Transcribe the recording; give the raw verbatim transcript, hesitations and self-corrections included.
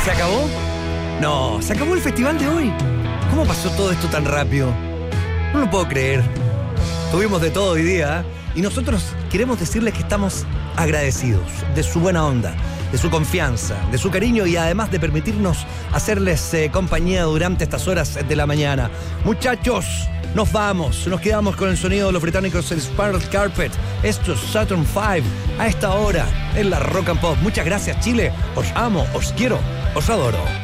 ¿Se acabó? No, se acabó el festival de hoy. ¿Cómo pasó todo esto tan rápido? No lo puedo creer. Tuvimos de todo hoy día, ¿eh? Y nosotros queremos decirles que estamos agradecidos de su buena onda, de su confianza, de su cariño y además de permitirnos hacerles eh, compañía durante estas horas de la mañana. Muchachos, nos vamos, nos quedamos con el sonido de los británicos, el Spiral Carpet. Esto es Saturn cinco a esta hora en la Rock and Pop. Muchas gracias, Chile. Os amo, os quiero, os adoro.